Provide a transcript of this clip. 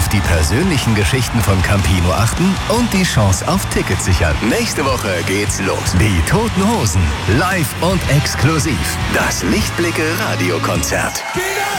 die persönlichen Geschichten von Campino achten und die Chance auf Tickets sichern. Nächste Woche geht's los. Die Toten Hosen. Live und exklusiv. Das Lichtblicke Radiokonzert.